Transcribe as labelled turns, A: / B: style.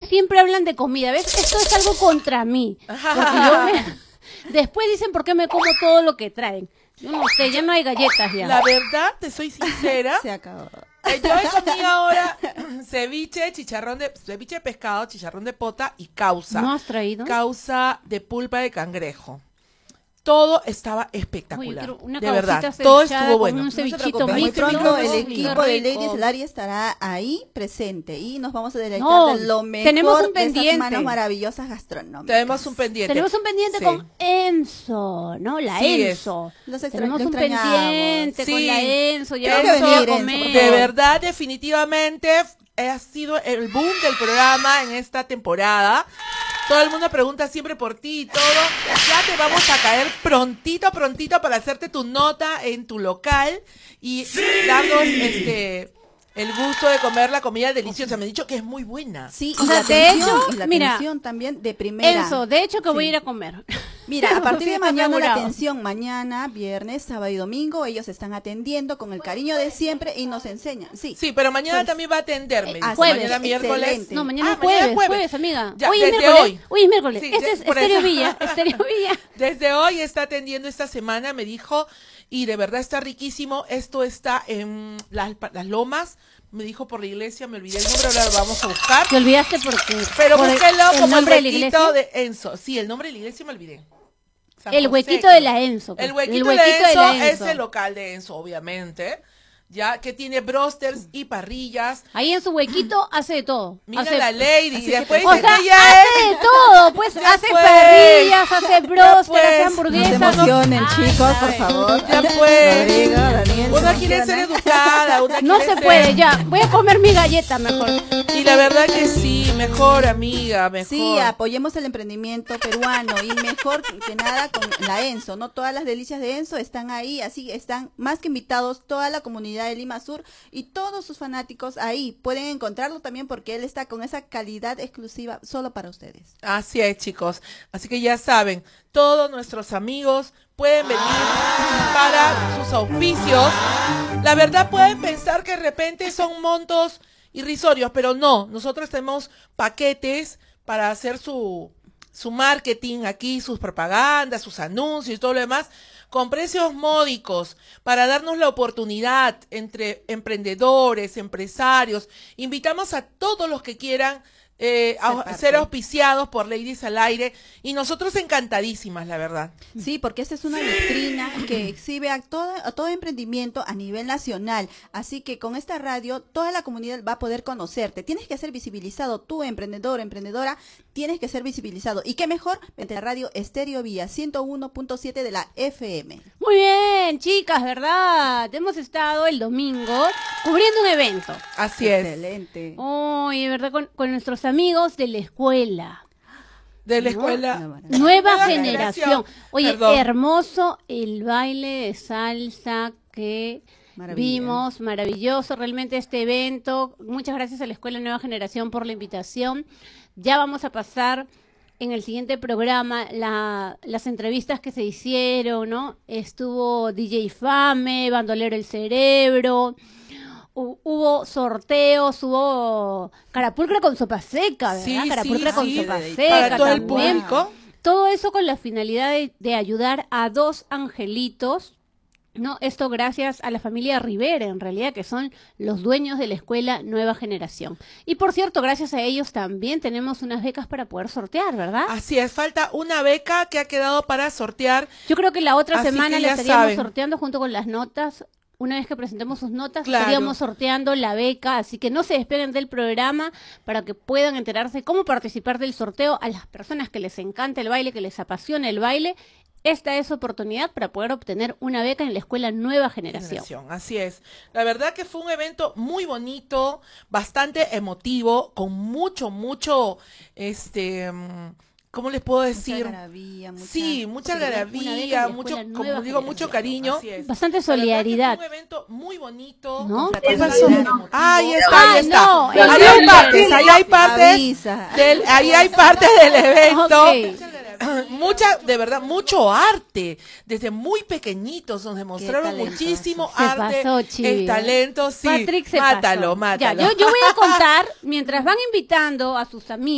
A: siempre hablan de comida, ¿ves? Esto es algo contra mí. Porque después dicen por qué me como todo lo que traen. Yo no sé, ya no hay galletas ya.
B: La verdad, te soy sincera.
C: Se acabó.
B: Yo he comido ahora ceviche de pescado, chicharrón de pota y causa.
A: ¿No has traído?
B: Causa de pulpa de cangrejo. Todo estaba
A: Oye,
B: espectacular.
A: quiero una
B: De verdad,
A: causita
B: todo
A: cevichada
B: estuvo
A: con
B: bueno.
A: un
C: No se
A: cevichito
C: preocupen, muy
A: mixto.
C: pronto el
A: Qué
C: equipo de
A: rico.
C: Ladies Lari estará ahí presente y nos vamos a deleitar
A: No,
C: de lo mejor
A: tenemos un
C: de esas
A: pendiente.
C: manos maravillosas gastronómicas.
B: Tenemos un pendiente.
A: Tenemos un pendiente
B: Sí.
A: con Enzo, ¿no? La
B: Sí,
A: Enzo. Tenemos
C: lo
A: un
C: extrañamos.
A: pendiente con
B: Sí.
A: la Enzo. Ya
C: Tiene que
A: vamos a
C: venir, Enzo,
A: comer.
C: por
B: De
C: favor.
B: verdad, definitivamente ha sido el boom del programa en esta temporada. Todo el mundo pregunta siempre por ti y todo. Ya te vamos a caer prontito para hacerte tu nota en tu local y darnos el gusto de comer la comida deliciosa. Me han dicho que es muy buena.
C: Sí,
A: O
C: y
A: sea,
C: la
A: de
C: atención,
A: hecho,
C: y la
A: mira,
C: atención también de primera.
A: Enzo, de hecho que voy a
C: Sí.
A: ir a comer.
C: Mira, a partir
A: Sí,
C: de
A: está
C: mañana la
A: asegurado.
C: atención, mañana, viernes, sábado y domingo, ellos están atendiendo con el cariño de siempre y nos enseñan. Sí,
B: Sí, pero mañana
C: Jueves.
B: también va a atenderme. dijo.
A: jueves,
B: Mañana miércoles.
C: excelente.
A: No, mañana
B: Ah,
A: es jueves,
B: mañana
A: jueves, amiga.
B: Ya,
A: hoy es
B: desde
A: miércoles. Hoy es miércoles.
B: Sí,
A: Este es
B: por
A: Estéreo
B: eso.
A: Villa, Estéreo Villa.
B: Desde hoy está atendiendo esta semana, me dijo, y de verdad está riquísimo. Esto está en las Lomas, me dijo por la iglesia, me olvidé el nombre, ahora lo vamos a buscar.
A: Te olvidaste porque...
B: Pero
A: por
B: búsquelo como el
A: nombre de la
B: huequito
A: iglesia.
B: de Enzo. Sí, el nombre de la iglesia me olvidé. San
A: El
B: José,
A: huequito
B: creo.
A: de la Enzo.
B: El
A: El
B: huequito,
A: huequito
B: de, Enzo
A: la
B: es
A: Enzo.
B: el local de Enzo, obviamente. Ya, que tiene brosters y parrillas.
A: Ahí en su huequito hace de todo.
B: Mira
A: hace...
B: la lady. Y después
A: O
B: dice
A: sea,
B: que ella
A: hace de todo, pues
B: Ya
A: hace
B: pues.
A: parrillas, hace broster,
B: pues.
A: hace
C: no se
A: hamburguesas.
C: emocionen,
A: Ah,
C: chicos, por
A: sabe.
C: favor.
B: Ya pues.
C: Rodrigo, Daniel,
B: Una
C: se
B: quiere ser
C: emocionan.
B: educada, una
A: No
B: quiere
A: se
B: ser-
A: puede, ya. Voy a comer mi galleta mejor.
B: Y la verdad que sí, mejor amiga, mejor.
C: Sí, apoyemos el emprendimiento peruano y mejor que nada con la Enzo, ¿no? Todas las delicias de Enzo están ahí, así están más que invitados toda la comunidad de Lima Sur y todos sus fanáticos ahí. Pueden encontrarlo también porque él está con esa calidad exclusiva solo para ustedes.
B: Así es, chicos. Así que ya saben, todos nuestros amigos pueden venir para sus auspicios. La verdad pueden pensar que de repente son montos irrisorios, pero no. Nosotros tenemos paquetes para hacer su marketing aquí, sus propagandas, sus anuncios y todo lo demás, con precios módicos, para darnos la oportunidad entre emprendedores, empresarios. Invitamos a todos los que quieran ser auspiciados por Ladies al Aire y nosotros encantadísimas, la verdad.
C: Sí, porque esta es una vitrina que exhibe a todo emprendimiento a nivel nacional. Así que con esta radio toda la comunidad va a poder conocerte. Tienes que ser visibilizado, tú emprendedor, emprendedora, tienes que ser visibilizado. Y qué mejor, vente a la radio Estéreo Vía 101.7 de la FM.
A: Muy bien, chicas, ¿verdad? Hemos estado el domingo cubriendo un evento.
B: Así es.
C: Excelente.
A: Uy, de verdad, con nuestros amigos de la escuela.
B: De la
A: No,
B: escuela.
C: no,
A: Nueva
B: Nueva
A: generación.
B: generación.
A: Oye,
B: Perdón.
A: hermoso el baile de salsa que
C: Maravilla.
A: vimos, maravilloso realmente este evento. Muchas gracias a la Escuela Nueva Generación por la invitación. Ya vamos a pasar en el siguiente programa las entrevistas que se hicieron, ¿no? Estuvo DJ Fame, Bandolero El Cerebro. Hubo sorteos, hubo carapulcra con sopa seca, ¿verdad?
B: Sí,
A: Carapulcra
B: sí,
A: con
B: sí.
A: sopa
C: Para
A: seca
B: todo el
A: también.
B: público.
A: Todo eso con la finalidad de ayudar a dos angelitos, ¿no? Esto gracias a la familia Rivera, en realidad, que son los dueños de la escuela Nueva Generación. Y por cierto, gracias a ellos también tenemos unas becas para poder sortear, ¿verdad?
B: Así es, falta una beca que ha quedado para sortear.
A: Yo creo que la otra
B: Así
A: semana
B: que
A: la
B: ya
A: estaríamos
B: saben.
A: sorteando junto con las notas. Una vez que presentemos sus notas,
B: Claro.
A: estaríamos sorteando la beca, así que no se despeguen del programa para que puedan enterarse cómo participar del sorteo a las personas que les encanta el baile, que les apasiona el baile. Esta es su oportunidad para poder obtener una beca en la Escuela Nueva Generación.
B: Así es. La verdad que fue un evento muy bonito, bastante emotivo, con mucho, ¿cómo les puedo decir?
C: Mucha algarabía,
B: Sí, mucha
A: Una beca
B: algarabía,
A: en la
B: mucho,
A: Escuela
B: como
A: Nueva
B: digo, mucho
A: Generación.
B: cariño.
C: Así es.
A: Bastante
B: La verdad que
A: solidaridad.
B: fue un evento muy bonito.
A: ¿No?
C: Con
B: ¿Qué pasó?
C: fraternidad, emotivo.
B: Ahí está, ahí
A: Ay,
B: está.
A: no, el
B: ahí hay
A: nombre.
B: partes, ahí hay partes.
C: Avisa.
B: Ahí hay partes del evento.
A: Ok.
B: De verdad, mucho arte. Desde muy pequeñitos nos demostraron
C: talentoso.
B: muchísimo
A: Se
B: arte.
A: pasó, Chivi,
B: El talento, sí.
A: Patrick se
B: Mátalo,
A: pasó.
B: mátalo.
A: Ya, yo voy a contar, mientras van invitando a sus amigos,